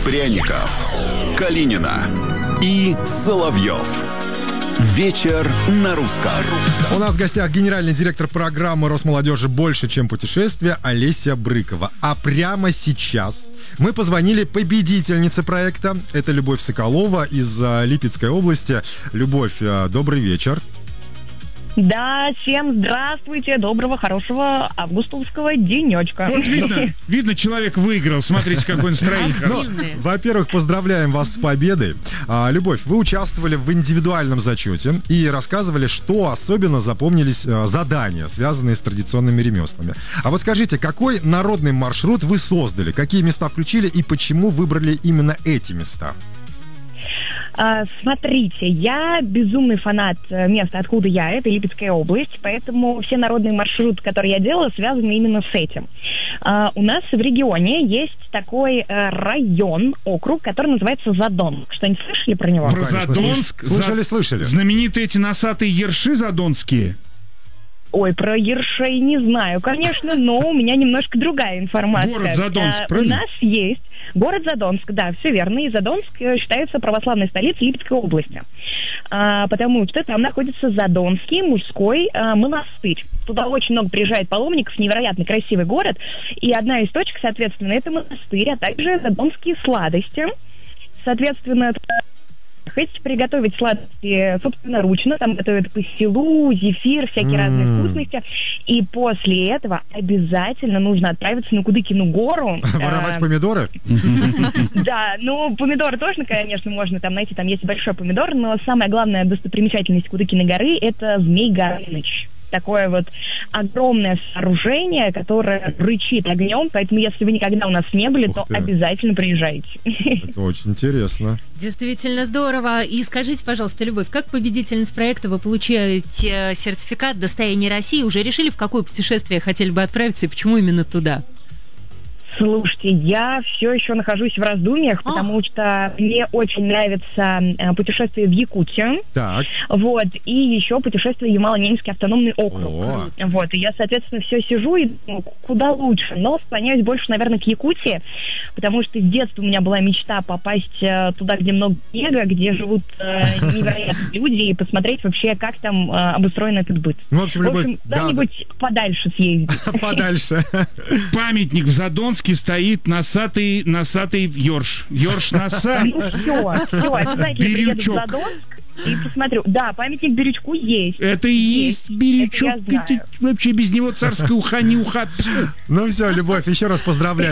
Пряников, Калинина и Соловьев. Вечер на русском. У нас в гостях генеральный директор программы Росмолодежи «Больше, чем путешествия» Олеся Брыкова. А прямо сейчас мы позвонили победительнице проекта. Это Любовь Соколова из Липецкой области. Любовь, добрый вечер. Да, всем здравствуйте, доброго, хорошего августовского денечка. Вот видно, человек выиграл. Смотрите, какой настроение. Во-первых, поздравляем вас с победой. Любовь, вы участвовали в индивидуальном зачете и рассказывали, что особенно запомнились задания, связанные с традиционными ремеслами. А вот скажите, какой народный маршрут вы создали, какие места включили и почему выбрали именно эти места? Смотрите, я безумный фанат места, откуда я, это Липецкая область, поэтому все народные маршруты, которые я делала, связаны именно с этим. У нас в регионе есть такой район, округ, который называется Задонск. Что-нибудь слышали про него? Про Задонск? Слышали. Знаменитые эти носатые ерши задонские? Ой, про ершей не знаю, конечно, но у меня немножко другая информация. Город Задонск, правильно? У нас есть город Задонск, да, все верно, и Задонск считается православной столицей Липецкой области, потому что там находится Задонский мужской монастырь. Туда очень много приезжает паломников, невероятно красивый город, и одна из точек, соответственно, это монастырь, а также задонские сладости. Соответственно, хотите приготовить сладости собственноручно, там готовят пастилу, зефир, всякие разные вкусности. И после этого обязательно нужно отправиться на Кудыкину гору. Воровать помидоры? Да, ну, помидоры тоже, конечно, можно там найти, там есть большой помидор, но самая главная достопримечательность Кудыкиной горы — это Змей Горыныч. Такое вот огромное сооружение, которое рычит огнем, поэтому если вы никогда у нас не были, то обязательно приезжайте. Это очень интересно. Действительно здорово. И скажите, пожалуйста, Любовь, как победительница проекта вы получаете сертификат «Достояние России»? Уже решили, в какое путешествие хотели бы отправиться и почему именно туда? Слушайте, я все еще нахожусь в раздумьях, потому что мне очень нравится путешествие в Якутию. Так. Вот, и еще путешествие в Ямало-Ненецкий автономный округ. Вот, и я, соответственно, все сижу и куда лучше, но склоняюсь больше, наверное, к Якутии, потому что с детства у меня была мечта попасть туда, где много снега, где живут невероятные люди, и посмотреть вообще, как там обустроен этот быт. Ну, в общем, куда-нибудь подальше съездить. Подальше. Памятник в Задонске стоит носатый ерш. Ерш носа. Ну все, обязательно приеду в Задонск и посмотрю. Да, памятник Бирючку есть. Это и есть Бирючок. Вообще без него царская уха не уха. Ну все, Любовь, еще раз поздравляю.